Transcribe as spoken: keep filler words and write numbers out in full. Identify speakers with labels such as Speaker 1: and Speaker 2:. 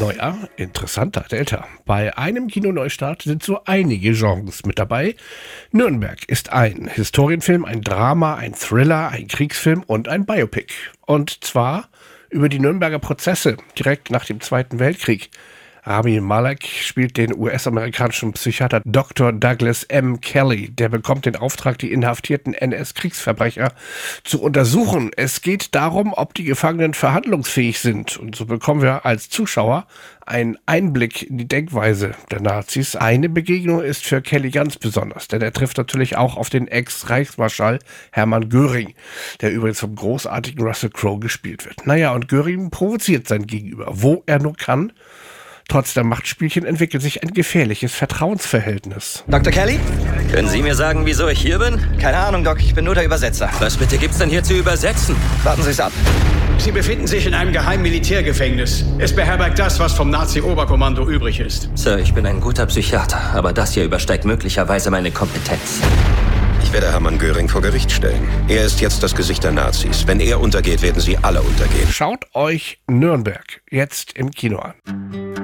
Speaker 1: Neuer, interessanter, älter. Bei einem Kinoneustart sind so einige Genres mit dabei. Nürnberg ist ein Historienfilm, ein Drama, ein Thriller, ein Kriegsfilm und ein Biopic. Und zwar über die Nürnberger Prozesse direkt nach dem Zweiten Weltkrieg. Rami Malek spielt den U S-amerikanischen Psychiater Doktor Douglas M. Kelly. Der bekommt den Auftrag, die inhaftierten N S-Kriegsverbrecher zu untersuchen. Es geht darum, ob die Gefangenen verhandlungsfähig sind. Und so bekommen wir als Zuschauer einen Einblick in die Denkweise der Nazis. Eine Begegnung ist für Kelly ganz besonders, denn er trifft natürlich auch auf den Ex-Reichsmarschall Hermann Göring, der übrigens vom großartigen Russell Crowe gespielt wird. Naja, und Göring provoziert sein Gegenüber, wo er nur kann. Trotz der Machtspielchen entwickelt sich ein gefährliches Vertrauensverhältnis.
Speaker 2: Doktor Kelly?
Speaker 3: Können Sie mir sagen, wieso ich hier bin?
Speaker 2: Keine Ahnung, Doc. Ich bin nur der Übersetzer.
Speaker 3: Was bitte gibt's denn hier zu übersetzen?
Speaker 2: Warten Sie es ab.
Speaker 4: Sie befinden sich in einem geheimen Militärgefängnis. Es beherbergt das, was vom Nazi-Oberkommando übrig ist.
Speaker 3: Sir, ich bin ein guter Psychiater, aber das hier übersteigt möglicherweise meine Kompetenz.
Speaker 5: Ich werde Hermann Göring vor Gericht stellen. Er ist jetzt das Gesicht der Nazis. Wenn er untergeht, werden sie alle untergehen.
Speaker 1: Schaut euch Nürnberg jetzt im Kino an.